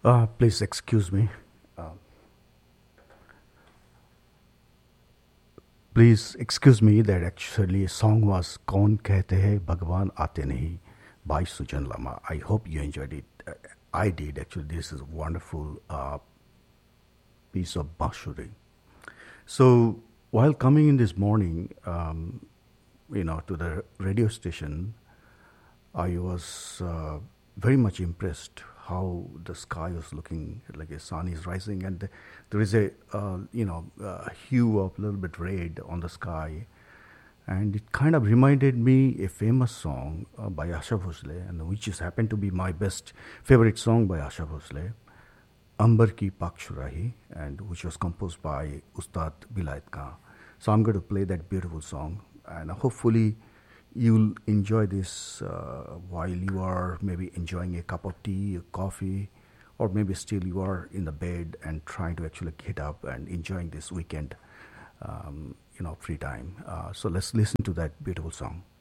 Please excuse me. Uh, Please excuse me that actually song was "कौन कहते हैं भगवान आते नहीं" by Sujan Lama. I hope you enjoyed it. I did actually. This is a wonderful piece of Bashuri. So while coming in this morning, to the radio station, I was very much impressed how the sky was looking like the sun is rising, and there is a hue of a little bit red on the sky, and it kind of reminded me a famous song by Asha Bhosle, and which has happened to be my best favorite song by Asha Bhosle, Ambar Ki Pakshurahi, and which was composed by Ustad Vilayat Khan. So I'm going to play that beautiful song, and hopefully you'll enjoy this while you are maybe enjoying a cup of tea, a coffee, or maybe still you are in the bed and trying to actually get up and enjoying this weekend, free time. So let's listen to that beautiful song.